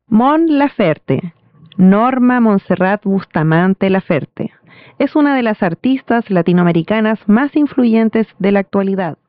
Mon Laferte, Norma Montserrat Bustamante Laferte, es una de las artistas latinoamericanas más influyentes de la actualidad.